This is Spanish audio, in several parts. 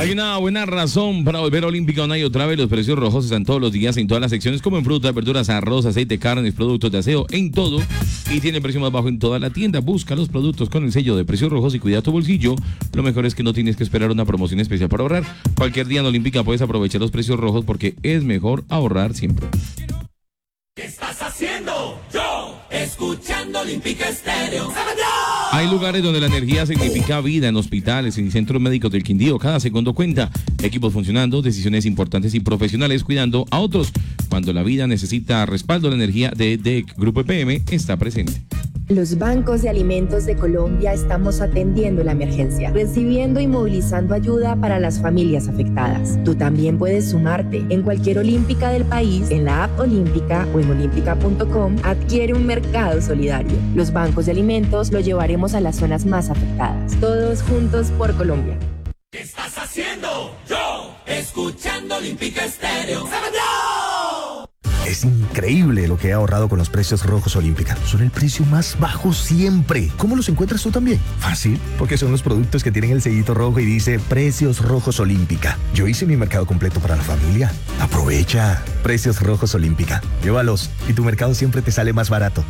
Hay una buena razón para volver a Olímpica una y otra vez. Los precios rojos están todos los días en todas las secciones, como en frutas, verduras, arroz, aceite, carnes, productos de aseo, en todo. Y tiene el precio más bajo en toda la tienda. Busca los productos con el sello de precios rojos y cuida tu bolsillo. Lo mejor es que no tienes que esperar una promoción especial para ahorrar. Cualquier día en Olímpica puedes aprovechar los precios rojos porque es mejor ahorrar siempre. ¿Qué estás haciendo? Yo, escuchando Olímpica Estéreo. Hay lugares donde la energía significa vida, en hospitales, en centros médicos del Quindío. Cada segundo cuenta. Equipos funcionando, decisiones importantes y profesionales cuidando a otros. Cuando la vida necesita respaldo, la energía de DEC Grupo EPM está presente. Los bancos de alimentos de Colombia estamos atendiendo la emergencia, recibiendo y movilizando ayuda para las familias afectadas. Tú también puedes sumarte. En cualquier Olímpica del país, en la app Olímpica o en olímpica.com, adquiere un mercado solidario. Los bancos de alimentos lo llevaremos a las zonas más afectadas. Todos juntos por Colombia. ¿Qué estás haciendo? Yo, escuchando Olímpica Estéreo. Es increíble lo que he ahorrado con los precios rojos Olímpica. Son el precio más bajo siempre. ¿Cómo los encuentras tú también? Fácil, porque son los productos que tienen el sellito rojo y dice Precios Rojos Olímpica. Yo hice mi mercado completo para la familia. Aprovecha. Precios Rojos Olímpica. Llévalos y tu mercado siempre te sale más barato.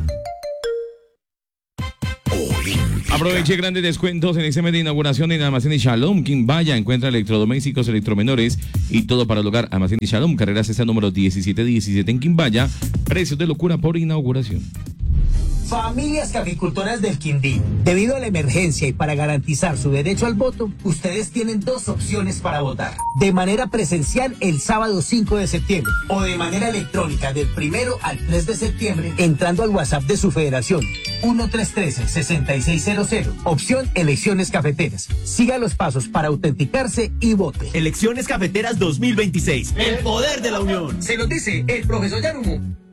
Aproveche grandes descuentos en examen de inauguración en Almacén de Shalom. Quien vaya encuentra electrodomésticos, electromenores y todo para el hogar. Almacén de Shalom, carrera César número 1717 en Quimbaya. Precios de locura por inauguración. Familias caficultoras del Quindío, debido a la emergencia y para garantizar su derecho al voto, ustedes tienen dos opciones para votar. De manera presencial el sábado 5 de septiembre o de manera electrónica del 1 al 3 de septiembre entrando al WhatsApp de su federación 1313-6600, opción Elecciones Cafeteras. Siga los pasos para autenticarse y vote. Elecciones Cafeteras 2026, el poder de la unión. Se los dice el profesor Yarumo.